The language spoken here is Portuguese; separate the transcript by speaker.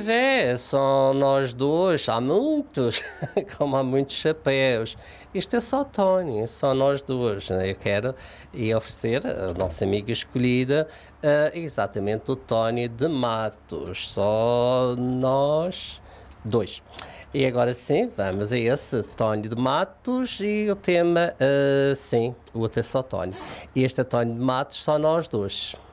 Speaker 1: Pois é, só nós dois, há muitos, como há muitos chapéus. Isto é só Tony, é só nós dois, né? Eu quero oferecer a nossa amiga escolhida exatamente o Tony de Matos, só nós dois. E agora sim, vamos a esse Tony de Matos e o tema, sim, o outro é só Tony. Este é Tony de Matos, só nós dois.